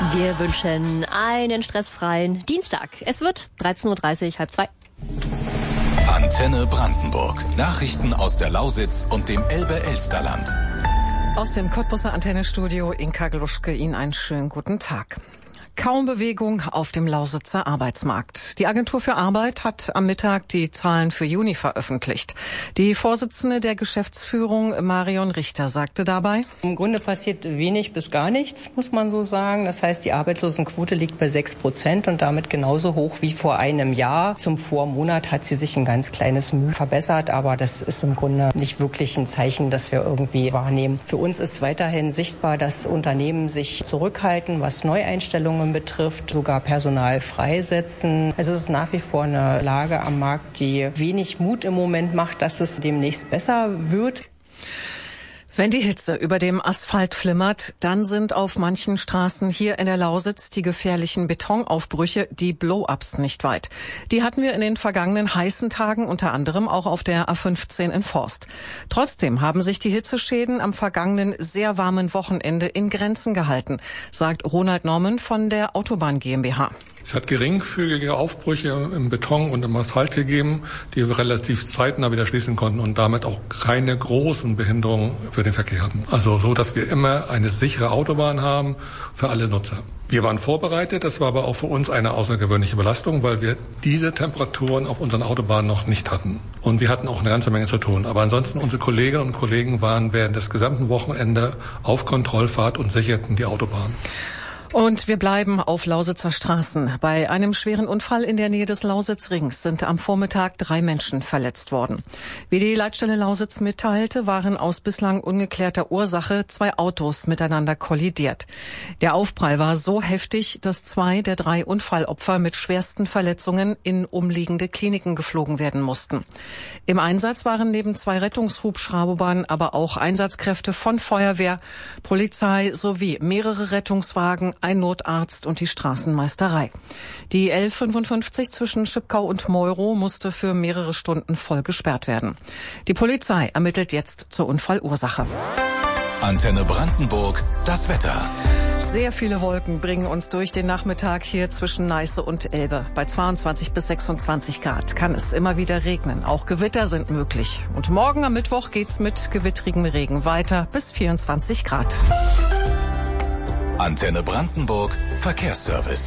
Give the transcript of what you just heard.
Wir wünschen einen stressfreien Dienstag. Es wird 13.30 Uhr, 13:30. Antenne Brandenburg. Nachrichten aus der Lausitz und dem Elbe-Elsterland. Aus dem Cottbuser Antennestudio Inka Gluschke, Ihnen einen schönen guten Tag. Kaum Bewegung auf dem Lausitzer Arbeitsmarkt. Die Agentur für Arbeit hat am Mittag die Zahlen für Juni veröffentlicht. Die Vorsitzende der Geschäftsführung, Marion Richter, sagte dabei: Im Grunde passiert wenig bis gar nichts, muss man so sagen. Das heißt, die Arbeitslosenquote liegt bei 6% und damit genauso hoch wie vor einem Jahr. Zum Vormonat hat sie sich ein ganz kleines Mühe verbessert, aber das ist im Grunde nicht wirklich ein Zeichen, das wir irgendwie wahrnehmen. Für uns ist weiterhin sichtbar, dass Unternehmen sich zurückhalten, was Neueinstellungen betrifft, sogar Personal freisetzen. Es ist nach wie vor eine Lage am Markt, die wenig Mut im Moment macht, dass es demnächst besser wird. Wenn die Hitze über dem Asphalt flimmert, dann sind auf manchen Straßen hier in der Lausitz die gefährlichen Betonaufbrüche, die Blow-ups, nicht weit. Die hatten wir in den vergangenen heißen Tagen unter anderem auch auf der A15 in Forst. Trotzdem haben sich die Hitzeschäden am vergangenen sehr warmen Wochenende in Grenzen gehalten, sagt Ronald Norman von der Autobahn GmbH. Es hat geringfügige Aufbrüche im Beton und im Asphalt gegeben, die wir relativ zeitnah wieder schließen konnten und damit auch keine großen Behinderungen für den Verkehr hatten. Also so, dass wir immer eine sichere Autobahn haben für alle Nutzer. Wir waren vorbereitet, das war aber auch für uns eine außergewöhnliche Belastung, weil wir diese Temperaturen auf unseren Autobahnen noch nicht hatten. Und wir hatten auch eine ganze Menge zu tun. Aber ansonsten, unsere Kolleginnen und Kollegen waren während des gesamten Wochenende auf Kontrollfahrt und sicherten die Autobahn. Und wir bleiben auf Lausitzer Straßen. Bei einem schweren Unfall in der Nähe des Lausitzrings sind am Vormittag 3 Menschen verletzt worden. Wie die Leitstelle Lausitz mitteilte, waren aus bislang ungeklärter Ursache 2 Autos miteinander kollidiert. Der Aufprall war so heftig, dass 2 der 3 Unfallopfer mit schwersten Verletzungen in umliegende Kliniken geflogen werden mussten. Im Einsatz waren neben 2 Rettungshubschraubern aber auch Einsatzkräfte von Feuerwehr, Polizei sowie mehrere Rettungswagen, ein Notarzt und die Straßenmeisterei. Die L55 zwischen Schipkau und Meuro musste für mehrere Stunden voll gesperrt werden. Die Polizei ermittelt jetzt zur Unfallursache. Antenne Brandenburg, das Wetter. Sehr viele Wolken bringen uns durch den Nachmittag hier zwischen Neiße und Elbe. Bei 22 bis 26 Grad kann es immer wieder regnen. Auch Gewitter sind möglich. Und morgen am Mittwoch geht's mit gewittrigem Regen weiter bis 24 Grad. Antenne Brandenburg, Verkehrsservice.